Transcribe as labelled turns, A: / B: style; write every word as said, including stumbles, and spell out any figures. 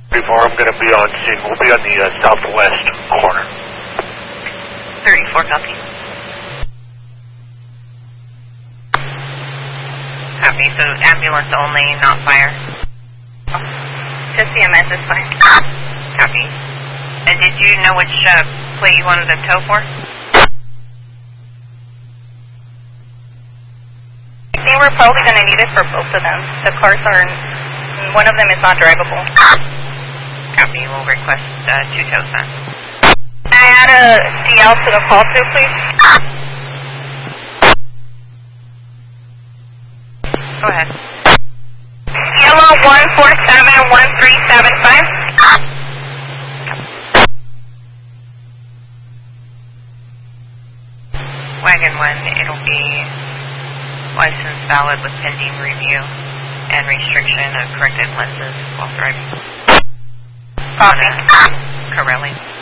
A: Before I'm going to be on scene, we'll be on the uh, southwest corner.
B: thirty-four, copy. Copy, so ambulance only, not fire.
C: Just C M S is fine.
B: Copy. And did you know which uh, plate you wanted to tow for?
C: I think we're probably going to need it for both of them. The cars are, one of them is not drivable.
B: Copy, we'll request uh, two tows then.
C: Can I add a C L to the call through, please?
B: Go ahead.
C: Yellow one four seven one three seven five.
B: Wagon one, it'll be license valid with pending review and restriction of corrected lenses while driving.
C: Copy.
B: Corelli.